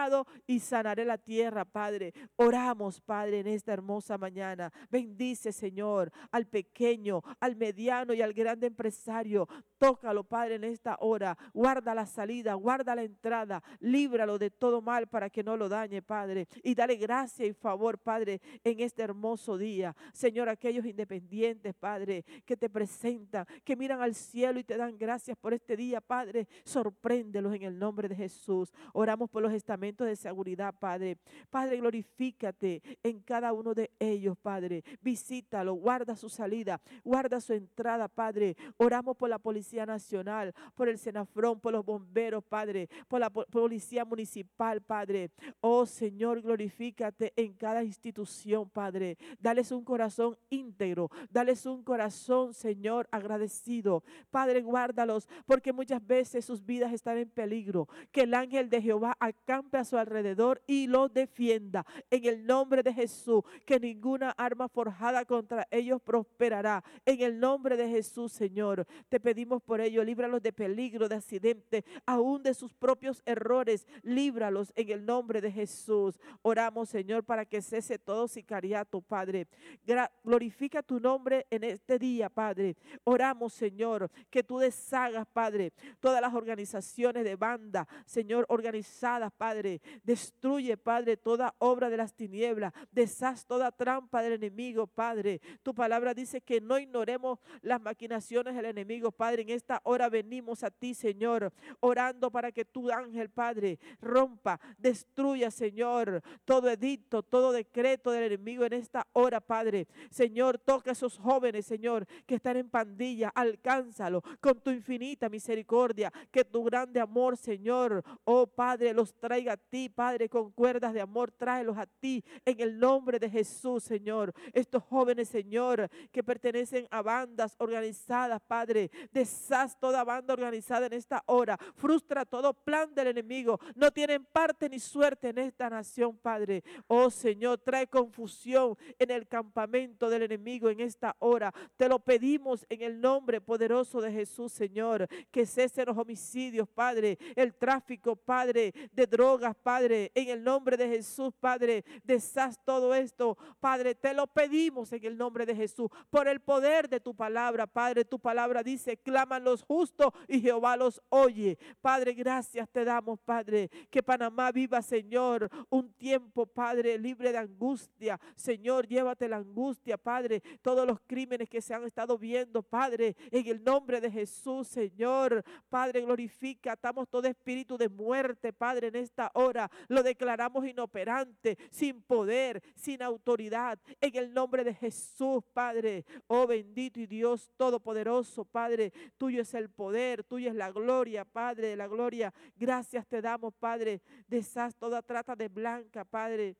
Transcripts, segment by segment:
pecado y sanaré la tierra, Padre. Oramos, Padre, en esta hermosa mañana. Bendice, Señor, al pequeño, al mediano y al grande empresario. Tócalo, Padre, en esta hora. Guarda la salida, guarda la entrada. Líbralo de todo mal para que no lo dañe, Padre. Y dale gracia y favor, Padre, en este hermoso día. Señor, aquellos independientes, Padre, que te presentan, que miran al cielo y te dan gracias por este día, Padre. Sorpréndelos en el nombre de Jesús. Oramos por los estamentos de seguridad, Padre. Padre, glorifícate en cada uno de ellos, Padre. Visítalo, guarda su salida, guarda su entrada, Padre. Oramos por la Policía Nacional, por el Senafrón, por los bomberos, Padre, por la Policía Municipal, Padre. Oh Señor, glorifícate en cada institución, Padre. Dales un corazón íntegro, dales un corazón, Señor, agradecido. Padre, guárdalos, porque muchas veces sus vidas están en peligro. Que el ángel de Jehová acampe a su alrededor y los defienda. En el nombre de Jesús, que ninguna arma forjada contra ellos prosperará. En el nombre de Jesús, Señor, te pedimos por ello, líbralos de peligro, de accidente, aún de sus propios errores. Líbralos en el nombre de Jesús. Oramos, Señor, para que cese todo sicariato, Padre. Glorifica tu nombre en este día, Padre. Oramos, Señor, que tú deshagas, Padre, todas las organizaciones de banda, Señor, organizadas, Padre. Destruye, Padre, toda obra de las tinieblas. Deshaz toda trampa del enemigo, Padre. Tu palabra dice que no ignoremos las maquinaciones del enemigo, Padre. En esta hora venimos a ti, Señor, orando para que tu ángel, Padre, rompa, destruya, Señor, todo edicto, todo decreto del enemigo en esta hora, Padre. Señor, toca a esos jóvenes, Señor, que están en pandilla, alcánzalo con tu infinita misericordia, que tu grande amor, Señor, oh Padre, los traiga a ti, Padre, con cuerdas de amor, tráelos a ti, en el nombre de Jesús, Señor. Estos jóvenes, Señor, que pertenecen a bandas organizadas, Padre, deshaz toda banda organizada en esta hora, frustra todo plan del enemigo, no tienen parte ni suerte en esta nación, Padre. Oh Señor, trae confusión en el campamento del enemigo en esta hora. Te lo pedimos en el nombre poderoso de Jesús, Señor, que cesen los homicidios, Padre, el tráfico, Padre, de drogas, Padre, en el nombre de Jesús, Padre, deshaz todo esto, Padre, te lo pedimos en el nombre de Jesús, por el poder de tu palabra, Padre. Tu palabra dice, claman los justos y Jehová los oye. Padre, gracias te damos, Padre, que Panamá viva, Señor, un tiempo, Padre, libre de angustia. Señor, llévate la angustia, Padre, todos los crímenes que se han estado viendo, Padre, en el nombre de Jesús, Señor. Padre, glorifica, atamos todo espíritu de muerte, Padre, en esta hora. Lo declaramos inoperante, sin poder, sin autoridad, en el nombre de Jesús, Padre. Oh bendito y Dios todopoderoso, Padre, tuyo es el poder, tuya es la gloria, Padre de la gloria. Gracias te damos, Padre. Deshaz toda trata de blanca, Padre.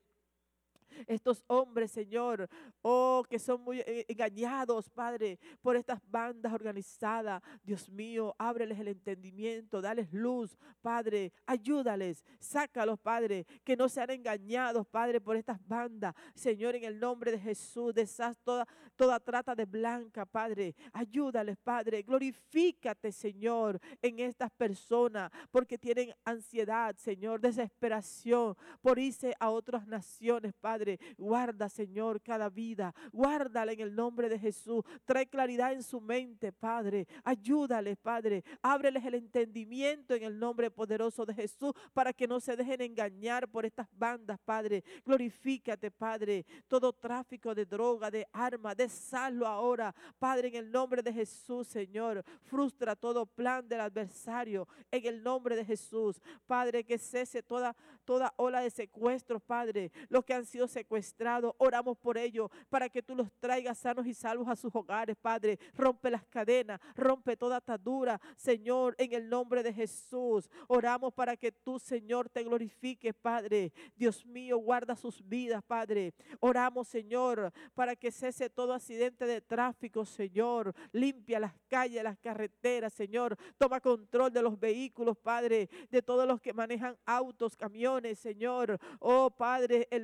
Estos hombres, Señor, oh, que son muy engañados, Padre, por estas bandas organizadas. Dios mío, ábreles el entendimiento, dales luz, Padre, ayúdales, sácalos, Padre, que no sean engañados, Padre, por estas bandas. Señor, en el nombre de Jesús, deshaz toda trata de blanca, Padre. Ayúdales, Padre, glorifícate, Señor, en estas personas, porque tienen ansiedad, Señor, desesperación por irse a otras naciones, Padre. Guarda, Señor, cada vida, guárdala en el nombre de Jesús. Trae claridad en su mente, Padre. Ayúdales, Padre. Ábreles el entendimiento en el nombre poderoso de Jesús, para que no se dejen engañar por estas bandas, Padre. Glorifícate, Padre. Todo tráfico de droga, de armas, deshazlo ahora, Padre, en el nombre de Jesús, Señor. Frustra todo plan del adversario en el nombre de Jesús, Padre. Que cese toda ola de secuestros, Padre. Los que han sido secuestrados, oramos por ellos, para que tú los traigas sanos y salvos a sus hogares, Padre. Rompe las cadenas, rompe toda atadura, Señor, en el nombre de Jesús. Oramos para que tú, Señor, te glorifiques, Padre. Dios mío, guarda sus vidas, Padre. Oramos, Señor, para que cese todo accidente de tráfico, Señor. Limpia las calles, las carreteras, Señor. Toma control de los vehículos, Padre, de todos los que manejan autos, camiones, Señor. Oh, Padre, el metro,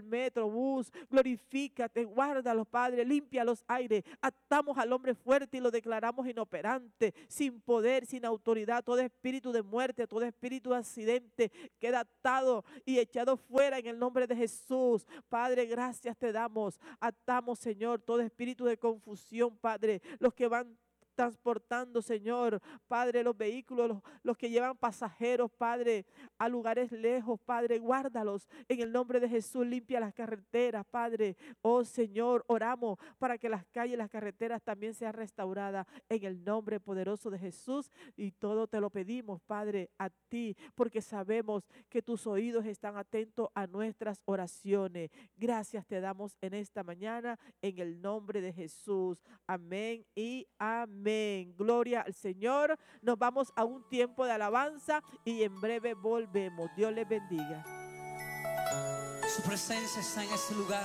microbús. Glorifícate, guárdalos, Padre, limpia los aires. Atamos al hombre fuerte y lo declaramos inoperante, sin poder, sin autoridad. Todo espíritu de muerte, todo espíritu de accidente queda atado y echado fuera en el nombre de Jesús. Padre, gracias te damos. Atamos, Señor, todo espíritu de confusión, Padre, los que van transportando, Señor, Padre, los vehículos, los que llevan pasajeros, Padre, a lugares lejos, Padre, guárdalos en el nombre de Jesús. Limpia las carreteras, Padre. Oh Señor, oramos para que las calles y las carreteras también sean restauradas en el nombre poderoso de Jesús, y todo te lo pedimos, Padre, a ti, porque sabemos que tus oídos están atentos a nuestras oraciones. Gracias te damos en esta mañana en el nombre de Jesús. Amén y amén. Gloria al Señor. Nos vamos a un tiempo de alabanza y en breve volvemos. Dios les bendiga. Su presencia está en este lugar.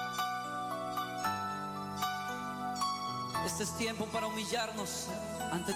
Este es tiempo para humillarnos ante